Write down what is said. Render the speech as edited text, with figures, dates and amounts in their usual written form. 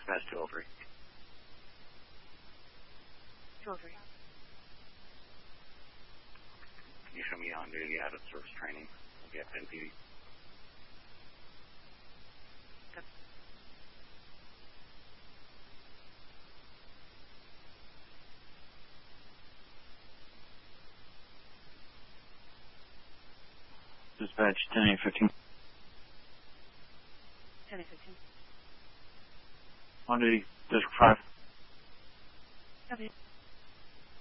Dispatch 203. 203. Can you show me on duty out of service training? Okay, NPD. Good. Dispatch 10-8-15. 10-15. On duty, District 5. Copy.